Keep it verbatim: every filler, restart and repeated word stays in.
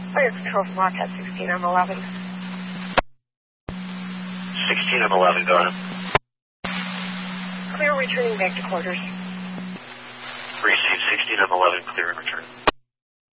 Fire control from Rocket sixteen M eleven. sixteen M eleven, go ahead. Clear returning back to quarters. Receive sixteen M eleven, clear and return.